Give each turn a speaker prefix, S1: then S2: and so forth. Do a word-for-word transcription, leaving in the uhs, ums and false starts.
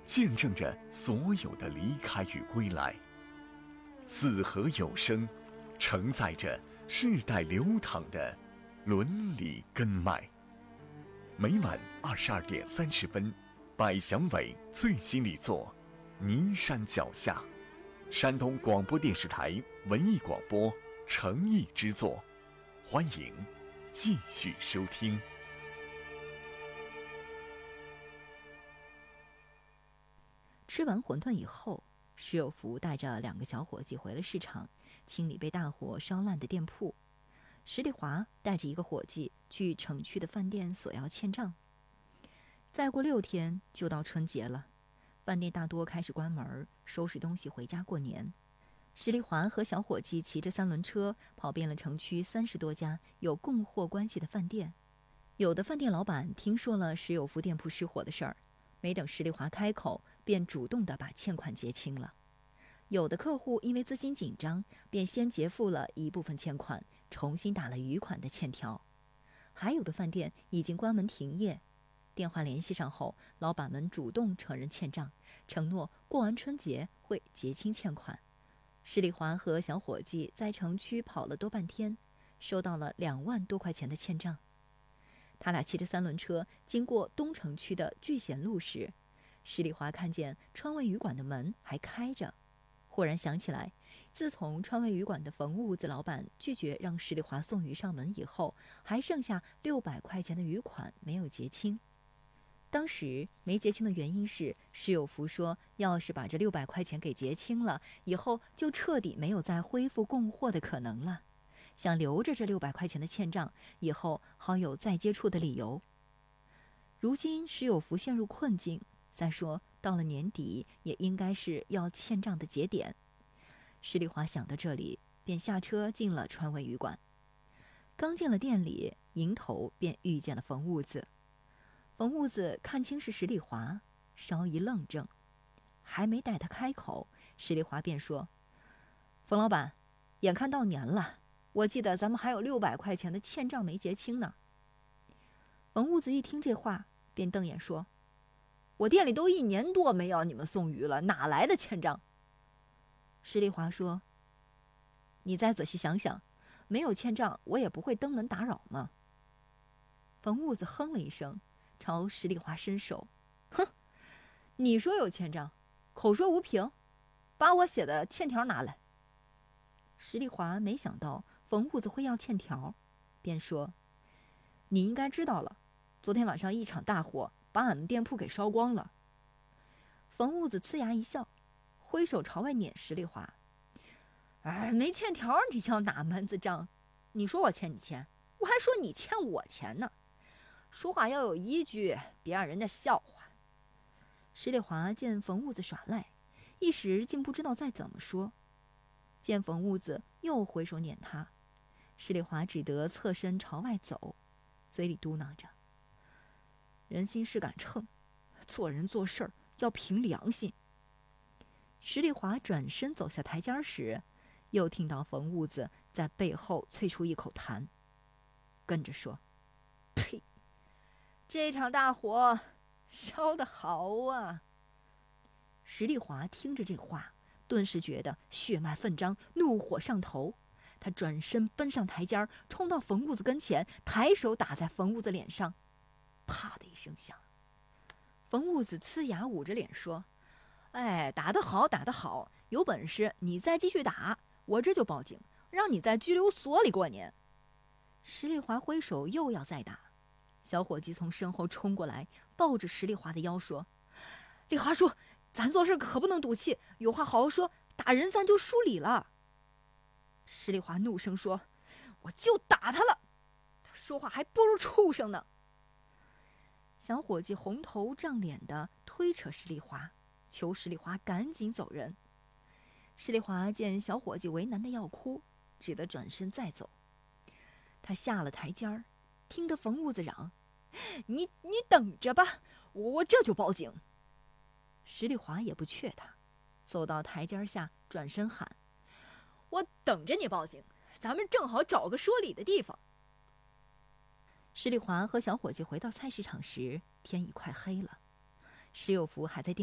S1: 见证着所有的离开与归来。四合有声，承载着世代流淌的伦理根脉。每晚二十二点三十分，百祥伟最新力作《尼山脚下》，山东广播电视台文艺广播诚意之作，欢迎继续收听。
S2: 吃完馄饨以后，石有福带着两个小伙计回了市场，清理被大火烧烂的店铺。石丽华带着一个伙计去城区的饭店索要欠账。再过六天就到春节了，饭店大多开始关门，收拾东西回家过年。石丽华和小伙计骑着三轮车跑遍了城区三十多家有供货关系的饭店。有的饭店老板听说了石有福店铺失火的事儿，没等石丽华开口，便主动地把欠款结清了。有的客户因为资金紧张，便先结付了一部分欠款，重新打了余款的欠条。还有的饭店已经关门停业，电话联系上后，老板们主动承认欠账，承诺过完春节会结清欠款。石丽华和小伙计在城区跑了多半天，收到了两万多块钱的欠账。他俩骑着三轮车经过东城区的聚贤路时，石丽华看见川味鱼馆的门还开着，忽然想起来，自从川味鱼馆的冯屋子老板拒绝让石丽华送鱼上门以后，还剩下六百块钱的余款没有结清。当时没结清的原因是，石有福说，要是把这六百块钱给结清了，以后就彻底没有再恢复供货的可能了，想留着这六百块钱的欠账，以后好有再接触的理由。如今石有福陷入困境，再说到了年底，也应该是要欠账的节点。石丽华想到这里，便下车进了川味鱼馆。刚进了店里，迎头便遇见了冯屋子。冯屋子看清是石丽华，稍一愣怔，还没待他开口，石丽华便说：“冯老板，眼看到年了，我记得咱们还有六百块钱的欠账没结清呢。”冯屋子一听这话，便瞪眼说：“我店里都一年多没要你们送鱼了，哪来的欠账？”石丽华说：“你再仔细想想，没有欠账，我也不会登门打扰嘛。”冯屋子哼了一声，朝石丽华伸手：“哼，你说有欠账，口说无凭，把我写的欠条拿来。”石丽华没想到冯屋子会要欠条，便说：“你应该知道了，昨天晚上一场大火把俺们店铺给烧光了。”冯屋子呲牙一笑，挥手朝外撵石丽华：“哎，没欠条你要哪门子账？你说我欠你钱，我还说你欠我钱呢。说话要有依据，别让人家笑话。”石丽华见冯屋子耍赖，一时竟不知道再怎么说。见冯屋子又挥手撵他，石丽华只得侧身朝外走，嘴里嘟囔着：“人心是杆秤，做人做事儿要凭良心。”石丽华转身走下台阶时，又听到冯屋子在背后啐出一口痰，跟着说：“呸！这场大火烧得好啊！”石丽华听着这话，顿时觉得血脉奋张，怒火上头。他转身奔上台阶，冲到冯屋子跟前，抬手打在冯屋子脸上，啪的一声响。冯屋子呲牙捂着脸说：“哎，打得好，打得好！有本事你再继续打，我这就报警，让你在拘留所里过年。”石丽华挥手又要再打，小伙计从身后冲过来，抱着石丽华的腰说：“丽华叔，咱做事可不能赌气，有话好好说，打人咱就输理了。”石丽华怒声说：“我就打他了，他说话还不如畜生呢。”小伙计红头胀脸的推扯石丽华，求石丽华赶紧走人。石丽华见小伙计为难的要哭，只得转身再走。他下了台阶儿，听得冯屋子嚷：“你你等着吧，我我这就报警。”石丽华也不怯他，走到台阶下，转身喊：“我等着你报警，咱们正好找个说理的地方。”石丽华和小伙计回到菜市场时，天已快黑了。石有福还在店